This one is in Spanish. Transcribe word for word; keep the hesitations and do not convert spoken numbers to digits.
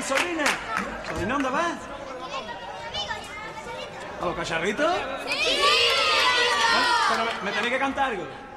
sobrina? ¿Sobrina, dónde vas? ¿A los cacharritos? ¡Sí! Pero me, me tenéis que cantar algo.